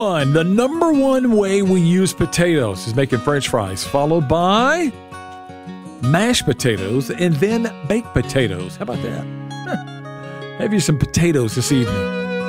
The number one way we use potatoes is making French fries, followed by mashed potatoes and then baked potatoes. How about that? Have you some potatoes this evening?